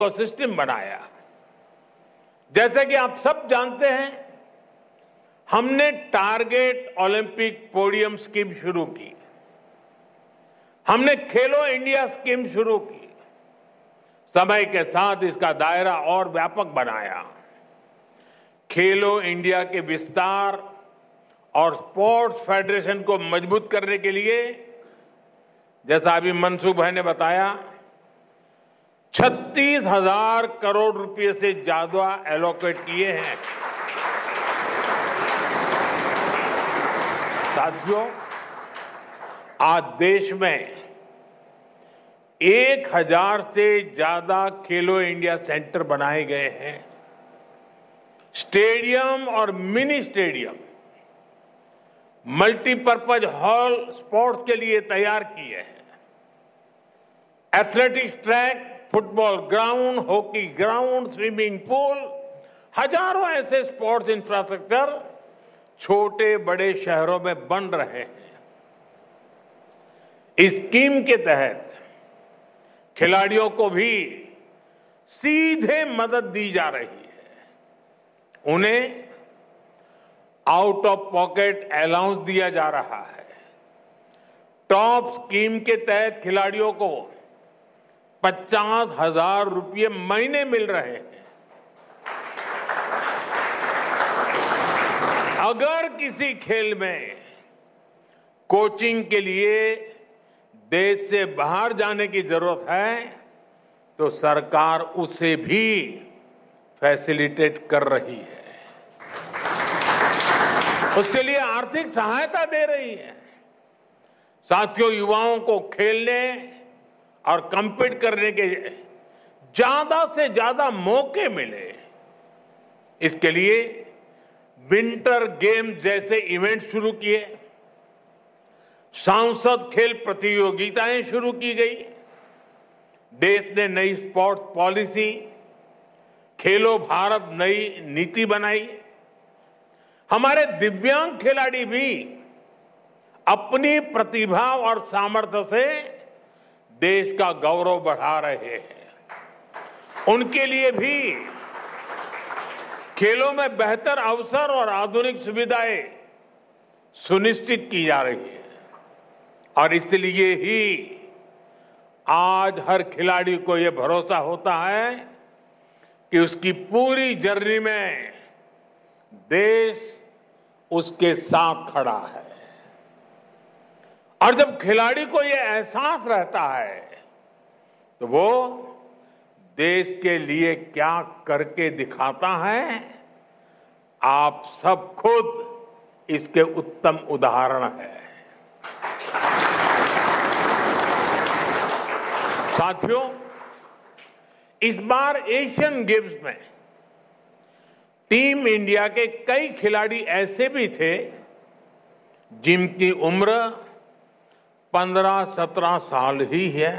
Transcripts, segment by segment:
System बनाया। जैसे कि आप सब जानते हैं, हमने टारगेट ओलंपिक पोडियम स्कीम शुरू की, हमने खेलो इंडिया स्कीम शुरू की, समय के साथ इसका दायरा और व्यापक बनाया। खेलो इंडिया के विस्तार और स्पोर्ट्स फेडरेशन को मजबूत करने के लिए, जैसा अभी मनसुख भाई ने बताया, 36,000 करोड़ रुपए से ज्यादा एलोकेट किए हैं। साथियों, आज देश में 1,000 से ज्यादा खेलो इंडिया सेंटर बनाए गए हैं। स्टेडियम और mini stadium, multipurpose hall sports के लिए तैयार किए हैं। Athletics track, football ground, hockey ground, swimming pool, हजारों ऐसे स्पोर्ट्स इंफ्रास्ट्रक्चर छोटे बड़े शहरों में बन रहे हैं। इस स्कीम के तहत खिलाड़ियों को भी सीधे मदद दी जा रही है। उन्हें आउट ऑफ पॉकेट अलाउंस दिया जा रहा है। टॉप स्कीम के तहत खिलाड़ियों को 50,000 रुपये महीने मिल रहे हैं। अगर किसी खेल में कोचिंग के लिए देश से बाहर जाने की जरूरत है तो सरकार उसे भी फैसिलिटेट कर रही है, उसके लिए आर्थिक सहायता दे रही है। साथियों, युवाओं को खेलने और कम्पीट करने के ज्यादा से ज्यादा मौके मिले, इसके लिए विंटर गेम जैसे इवेंट शुरू किए, सांसद खेल प्रतियोगिताएं शुरू की गई। देश ने नई स्पोर्ट्स पॉलिसी, खेलो भारत नई नीति बनाई। हमारे दिव्यांग खिलाड़ी भी अपनी प्रतिभा और सामर्थ्य से देश का गौरव बढ़ा रहे हैं। उनके लिए भी खेलों में बेहतर अवसर और आधुनिक सुविधाएं सुनिश्चित की जा रही है। और इसलिए ही आज हर खिलाड़ी को यह भरोसा होता है कि उसकी पूरी जर्नी में देश उसके साथ खड़ा है। और जब खिलाड़ी को यह एहसास रहता है तो वो देश के लिए क्या करके दिखाता है, आप सब खुद इसके उत्तम उदाहरण हैं। साथियों, इस बार एशियन गेम्स में टीम इंडिया के कई खिलाड़ी ऐसे भी थे जिनकी उम्र 15-17 साल ही है।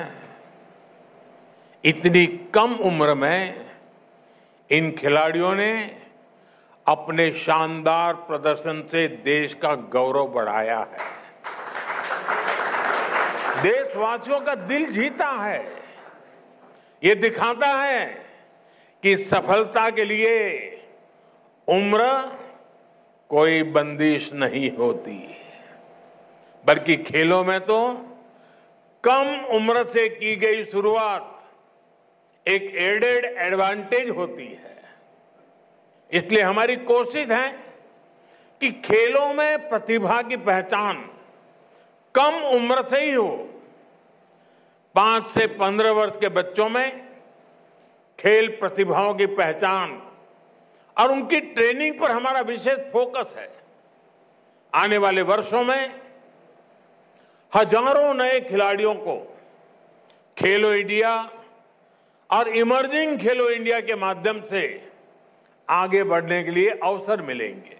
इतनी कम उम्र में इन खिलाड़ियों ने अपने शानदार प्रदर्शन से देश का गौरव बढ़ाया है, देशवासियों का दिल जीता है। ये दिखाता है कि सफलता के लिए उम्र कोई बंदिश नहीं होती, बल्कि खेलों में तो कम उम्र से की गई शुरुआत एक एडेड एडवांटेज होती है। इसलिए हमारी कोशिश है कि खेलों में प्रतिभा की पहचान कम उम्र से ही हो। 5 से 15 वर्ष के बच्चों में खेल प्रतिभाओं की पहचान और उनकी ट्रेनिंग पर हमारा विशेष फोकस है। आने वाले वर्षों में हजारों नए खिलाड़ियों को खेलो इंडिया और इमर्जिंग खेलो इंडिया के माध्यम से आगे बढ़ने के लिए अवसर मिलेंगे।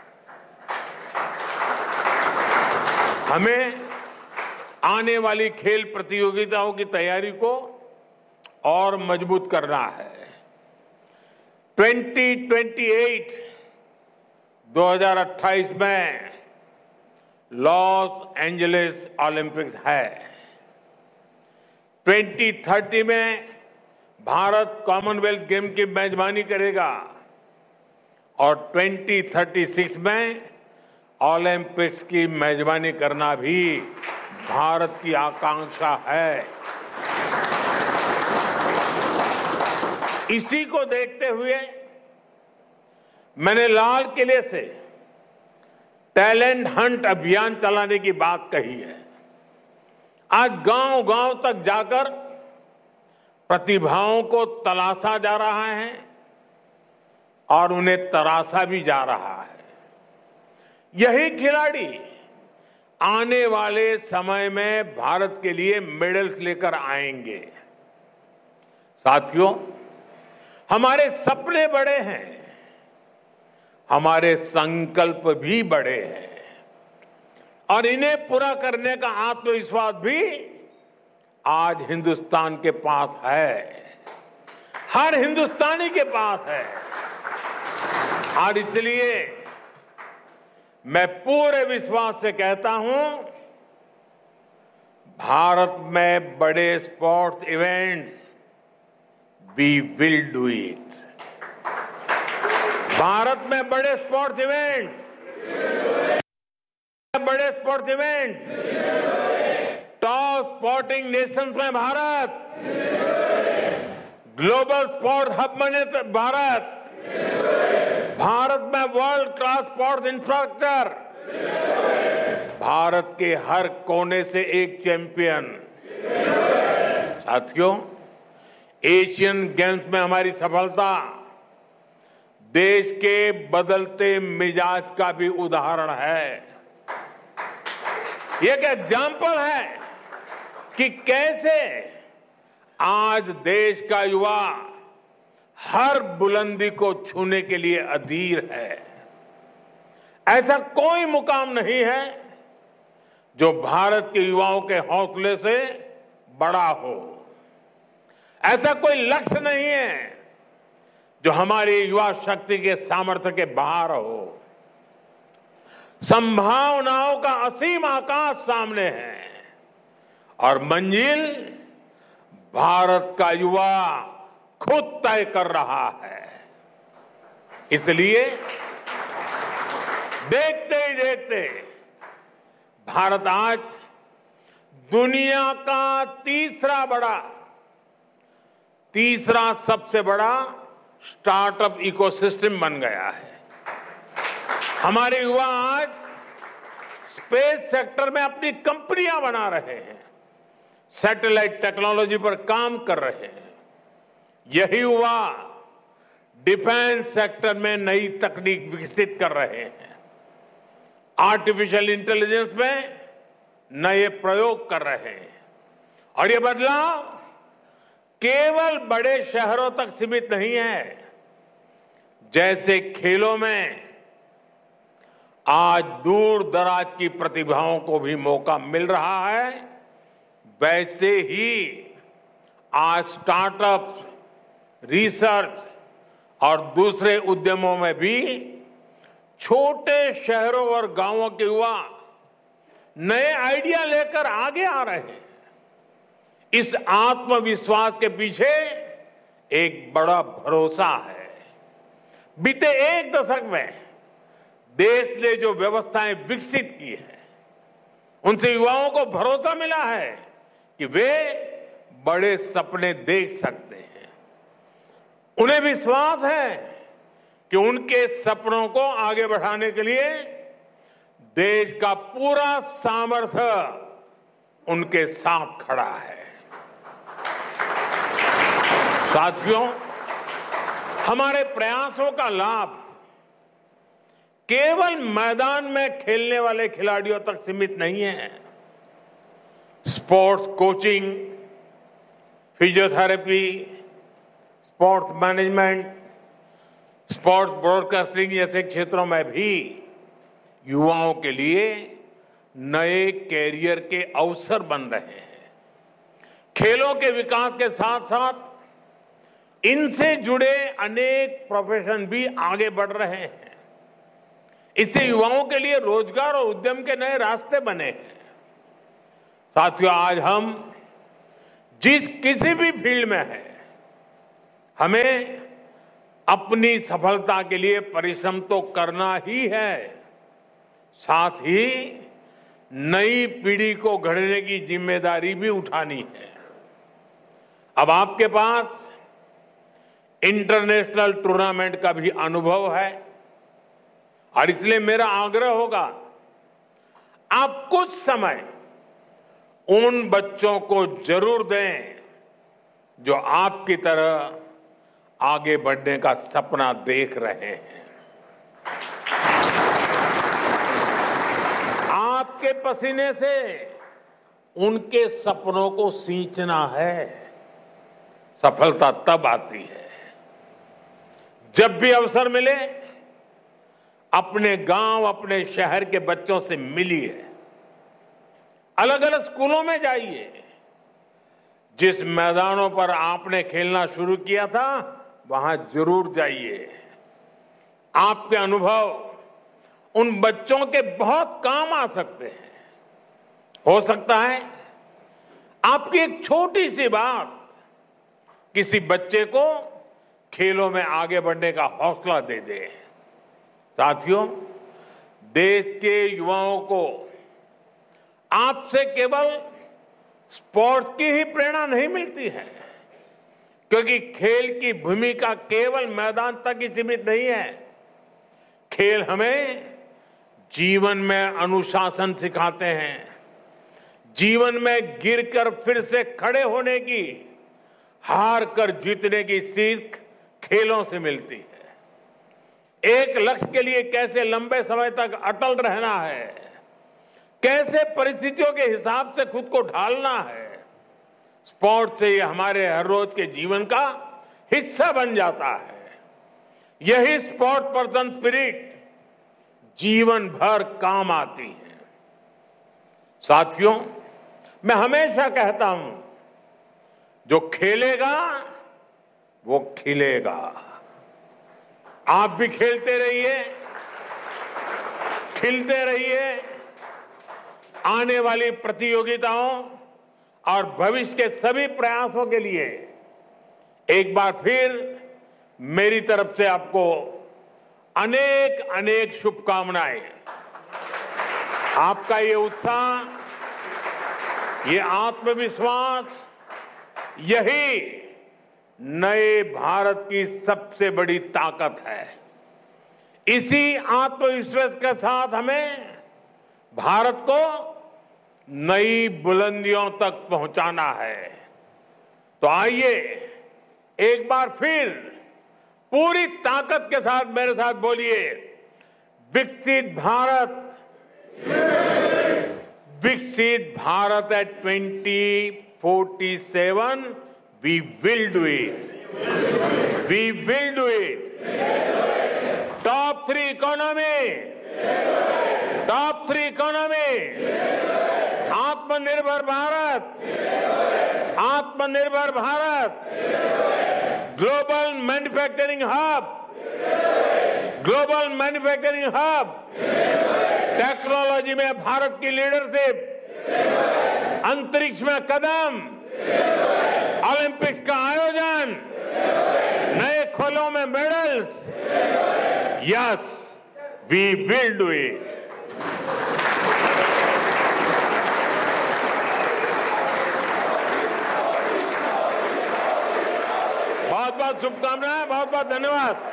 हमें आने वाली खेल प्रतियोगिताओं की तैयारी को और मजबूत करना है। 2028 में लॉस एंजलिस ओलंपिक्स है। 2030 में भारत कॉमनवेल्थ गेम की मेजबानी करेगा और 2036 में ओलंपिक्स की मेजबानी करना भी भारत की आकांक्षा है। इसी को देखते हुए मैंने लाल किले से टैलेंट हंट अभियान चलाने की बात कही है। आज गांव-गांव तक जाकर प्रतिभाओं को तलाशा जा रहा है और उन्हें तराशा भी जा रहा है। यही खिलाड़ी आने वाले समय में भारत के लिए मेडल्स लेकर आएंगे। साथियों, हमारे सपने बड़े हैं, हमारे संकल्प भी बड़े हैं और इन्हें पूरा करने का आत्मविश्वास भी आज हिंदुस्तान के पास है, हर हिंदुस्तानी के पास है। और इसलिए मैं पूरे विश्वास से कहता हूं, भारत में बड़े sports events we will do it. Bharat में बड़े sports events, top sporting Nations में भारत, ग्लोबल स्पोर्ट हब बने भारत, भारत में world class sports infrastructure, Bharat के हर कोने से एक चैंपियन। साथियों, एशियन गेम्स में हमारी सफलता देश के बदलते मिजाज का भी उदाहरण है। एक एग्जाम्पल है कि कैसे आज देश का युवा हर बुलंदी को छूने के लिए अधीर है। ऐसा कोई मुकाम नहीं है जो भारत के युवाओं के हौसले से बड़ा हो। ऐसा कोई लक्ष्य नहीं है जो हमारी युवा शक्ति के सामर्थ्य के बाहर हो। संभावनाओं का असीम आकाश सामने है और मंजिल भारत का युवा खुद तय कर रहा है। इसलिए देखते ही देखते भारत आज दुनिया का तीसरा सबसे बड़ा स्टार्टअप इकोसिस्टम बन गया है। हमारे युवा आज स्पेस सेक्टर में अपनी कंपनियां बना रहे हैं, सैटेलाइट टेक्नोलॉजी पर काम कर रहे हैं। यही युवा डिफेंस सेक्टर में नई तकनीक विकसित कर रहे हैं, आर्टिफिशियल इंटेलिजेंस में नए प्रयोग कर रहे हैं। और ये बदलाव केवल बड़े शहरों तक सीमित नहीं है। जैसे खेलों में आज दूर दराज की प्रतिभाओं को भी मौका मिल रहा है, वैसे ही आज स्टार्टअप्स, रिसर्च और दूसरे उद्यमों में भी छोटे शहरों और गांवों के युवा नए आइडिया लेकर आगे आ रहे हैं। इस आत्मविश्वास के पीछे एक बड़ा भरोसा है। बीते एक दशक में देश ने जो व्यवस्थाएं विकसित की है, उनसे युवाओं को भरोसा मिला है कि वे बड़े सपने देख सकते हैं। उन्हें विश्वास है कि उनके सपनों को आगे बढ़ाने के लिए देश का पूरा सामर्थ्य उनके साथ खड़ा है। साथियों, हमारे प्रयासों का लाभ केवल मैदान में खेलने वाले खिलाड़ियों तक सीमित नहीं है। Sports coaching, physiotherapy, sports management, sports broadcasting जैसे क्षेत्रों में भी युवाओं के लिए नए कैरियर के अवसर बन रहे हैं। खेलों के विकास के साथ साथ इनसे जुड़े अनेक प्रोफेशन भी आगे बढ़ रहे हैं। इससे युवाओं के लिए रोजगार और उद्यम के नए रास्ते बने हैं। साथियों, आज हम जिस किसी भी फील्ड में हैं, हमें अपनी सफलता के लिए परिश्रम तो करना ही है, साथ ही नई पीढ़ी को गढ़ने की जिम्मेदारी भी उठानी है। अब आपके पास इंटरनेशनल टूर्नामेंट का भी अनुभव है और इसलिए मेरा आग्रह होगा, आप कुछ समय उन बच्चों को जरूर दें जो आपकी तरह आगे बढ़ने का सपना देख रहे हैं। आपके पसीने से उनके सपनों को सींचना है। सफलता तब आती है जब भी अवसर मिले अपने गांव, अपने शहर के बच्चों से मिलिए, अलग अलग स्कूलों में जाइए। जिस मैदानों पर आपने खेलना शुरू किया था वहां जरूर जाइए। आपके अनुभव उन बच्चों के बहुत काम आ सकते हैं। हो सकता है आपकी एक छोटी सी बात किसी बच्चे को खेलों में आगे बढ़ने का हौसला दे दे। साथियों, देश के युवाओं को आपसे केवल स्पोर्ट्स की ही प्रेरणा नहीं मिलती है, क्योंकि खेल की भूमिका केवल मैदान तक ही सीमित नहीं है। खेल हमें जीवन में अनुशासन सिखाते हैं, जीवन में गिरकर फिर से खड़े होने की, हार कर जीतने की सीख खेलों से मिलती है। एक लक्ष्य के लिए कैसे लंबे समय तक अटल रहना है, कैसे परिस्थितियों के हिसाब से खुद को ढालना है, स्पोर्ट्स से ये हमारे हर रोज के जीवन का हिस्सा बन जाता है। यही स्पोर्ट्स पर्सन स्पिरिट जीवन भर काम आती है। साथियों, मैं हमेशा कहता हूं, जो खेलेगा वो खिलेगा। आप भी खेलते रहिए, खिलते रहिए। आने वाली प्रतियोगिताओं और भविष्य के सभी प्रयासों के लिए एक बार फिर मेरी तरफ से आपको अनेक अनेक शुभकामनाएं। आपका ये उत्साह, ये आत्मविश्वास, यही नए भारत की सबसे बड़ी ताकत है। इसी आत्मविश्वास के साथ हमें भारत को नई बुलंदियों तक पहुंचाना है। तो आइए एक बार फिर पूरी ताकत के साथ मेरे साथ बोलिए, विकसित भारत, विकसित Bharat eight 2047 we will do it, we will do it. Top 3 economy, top 3 economy, आत्मनिर्भर भारत, आत्मनिर्भर Bharat, global manufacturing hub, global manufacturing hub, technology में भारत की लीडरशिप, अंतरिक्ष में कदम, ओलंपिक्स का आयोजन, नए खेलों में medals. Yes, we will do it. बहुत बहुत शुभकामनाएं, बहुत बहुत धन्यवाद।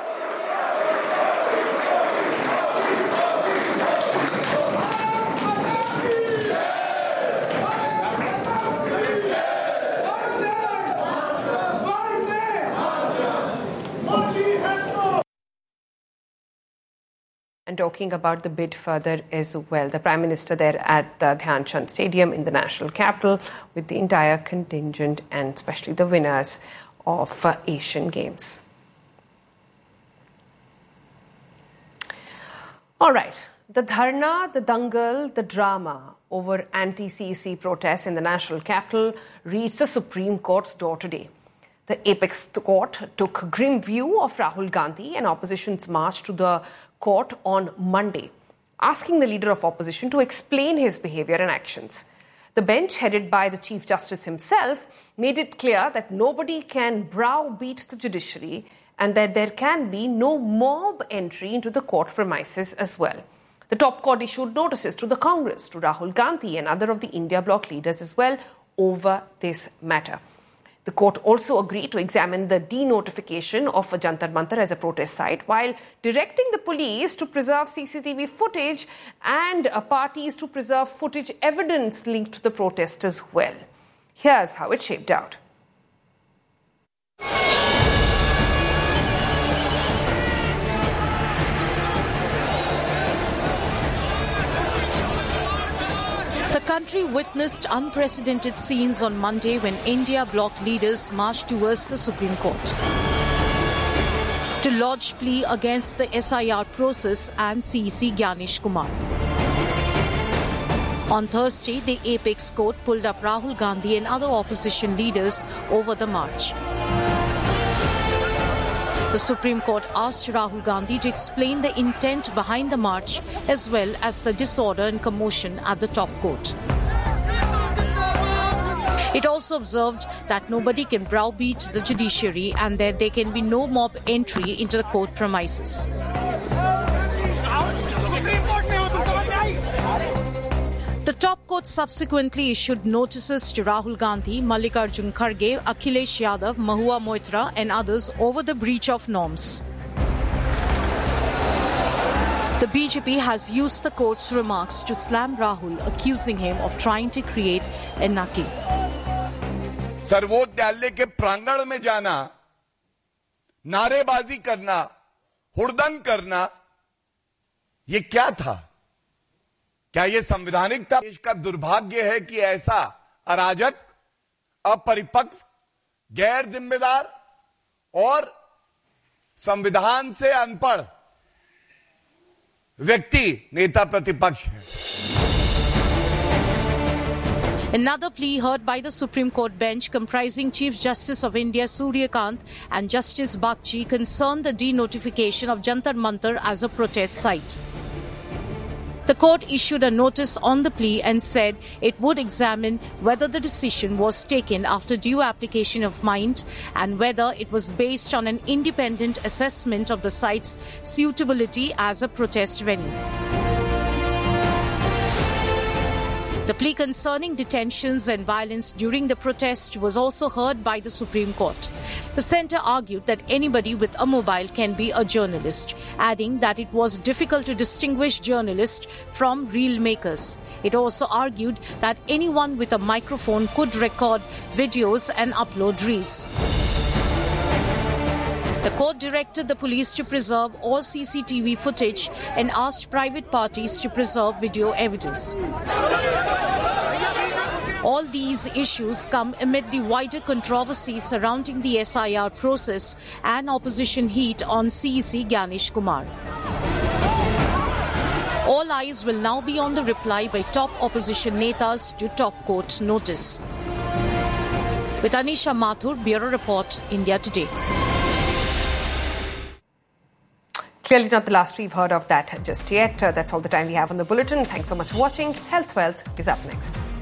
And talking about the bid further as well, the Prime Minister there at the Dhyan Chand Stadium in the national capital with the entire contingent and especially the winners of Asian Games. All right, the dharna, the dangal, the drama over anti-CEC protests in the national capital reached the Supreme Court's door today. The apex court took grim view of Rahul Gandhi and opposition's march to the court on Monday, asking the leader of opposition to explain his behavior and actions. The bench, headed by the Chief Justice himself, made it clear that nobody can browbeat the judiciary and that there can be no mob entry into the court premises as well. The top court issued notices to the Congress, to Rahul Gandhi and other of the India bloc leaders as well over this matter. The court also agreed to examine the denotification of Jantar Mantar as a protest site while directing the police to preserve CCTV footage and parties to preserve footage evidence linked to the protest as well. Here's how it shaped out. The country witnessed unprecedented scenes on Monday when India bloc leaders marched towards the Supreme Court to lodge plea against the SIR process and CEC Gyanesh Kumar. On Thursday, the Apex Court pulled up Rahul Gandhi and other opposition leaders over the march. The Supreme Court asked Rahul Gandhi to explain the intent behind the march as well as the disorder and commotion at the top court. It also observed that nobody can browbeat the judiciary and that there can be no mob entry into the court premises. The top court subsequently issued notices to Rahul Gandhi, Mallikarjun Kharge, Akhilesh Yadav, Mahua Moitra and others over the breach of norms. The BJP has used the court's remarks to slam Rahul, accusing him of trying to create anarchy. सर्वोच्च न्यायालय के प्रांगण में जाना, नारेबाजी करना, हुड़दंग करना, ये क्या था? क्या ये संवैधानिक था? देश का दुर्भाग्य है कि ऐसा अराजक, अपरिपक्व, गैर जिम्मेदार और संविधान से अनपढ़ व्यक्ति नेता प्रतिपक्ष है. Another plea heard by the Supreme Court bench comprising Chief Justice of India Surya Kant and Justice Bagchi concerned the denotification of Jantar Mantar as a protest site. The court issued a notice on the plea and said it would examine whether the decision was taken after due application of mind and whether it was based on an independent assessment of the site's suitability as a protest venue. The plea concerning detentions and violence during the protest was also heard by the Supreme Court. The centre argued that anybody with a mobile can be a journalist, adding that it was difficult to distinguish journalists from reel makers. It also argued that anyone with a microphone could record videos and upload reels. The court directed the police to preserve all CCTV footage and asked private parties to preserve video evidence. All these issues come amid the wider controversy surrounding the SIR process and opposition heat on CEC Gyanesh Kumar. All eyes will now be on the reply by top opposition netas to top court notice. With Anisha Mathur, Bureau Report, India Today. Clearly not the last we've heard of that just yet. That's all the time we have on the bulletin. Thanks so much for watching. Health Wealth is up next.